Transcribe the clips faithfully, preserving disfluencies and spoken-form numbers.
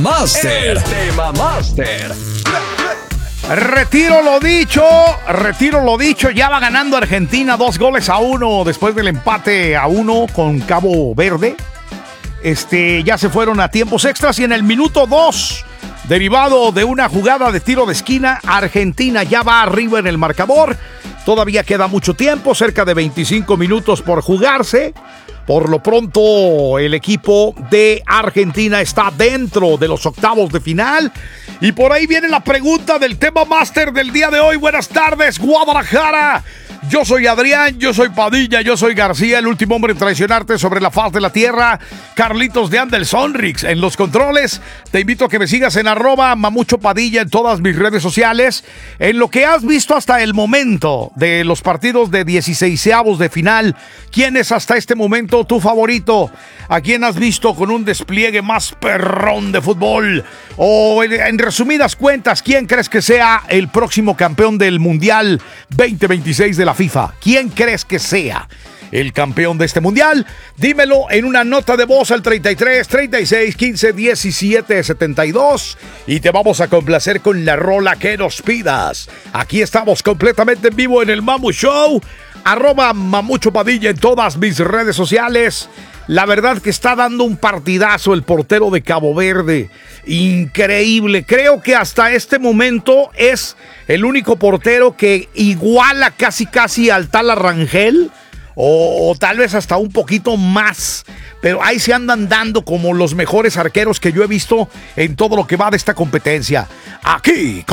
Master. El tema Master. Retiro lo dicho, retiro lo dicho, ya va ganando Argentina dos goles a uno después del empate a uno con Cabo Verde. Este, ya se fueron a tiempos extras y en el minuto dos, derivado de una jugada de tiro de esquina, Argentina ya va arriba en el marcador. Todavía queda mucho tiempo, cerca de veinticinco minutos por jugarse. Por lo pronto, el equipo de Argentina está dentro de los octavos de final. Y por ahí viene la pregunta del tema máster del día de hoy. Buenas tardes, Guadalajara. Yo soy Adrián, yo soy Padilla, yo soy García, el último hombre en traicionarte sobre la faz de la tierra. Carlitos de Andel Sonrix en los controles. Te invito a que me sigas en arroba Mamucho Padilla en todas mis redes sociales. En lo que has visto hasta el momento de los partidos de dieciseisavos de final, ¿quién es hasta este momento tu favorito? ¿A quién has visto con un despliegue más perrón de fútbol? O en, en resumidas cuentas, ¿quién crees que sea el próximo campeón del Mundial veinte veintiséis de la FIFA? ¿Quién crees que sea el campeón de este mundial? Dímelo en una nota de voz al treinta y tres, treinta y seis, quince, diecisiete, setenta y dos y te vamos a complacer con la rola que nos pidas. Aquí estamos completamente en vivo en el Mamu Show, arroba Mamucho Padilla en todas mis redes sociales. La verdad que está dando un partidazo el portero de Cabo Verde. Increíble. Creo que hasta este momento es el único portero que iguala casi casi al Tala Rangel. O, o tal vez hasta un poquito más. Pero ahí se andan dando como los mejores arqueros que yo he visto en todo lo que va de esta competencia. Aquí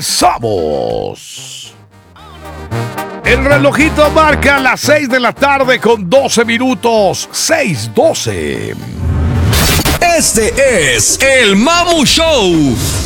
comenzamos. El relojito marca las seis de la tarde con doce minutos. seis doce. Este es el Mamu Show.